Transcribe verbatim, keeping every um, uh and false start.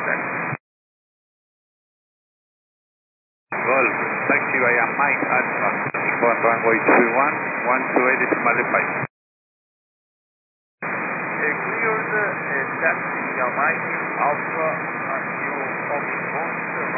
Golf, taxi via Mike Alpha, on runway two one, one two eight decimal five. Cleared uh, taxi via Mike Alpha until Fox Monster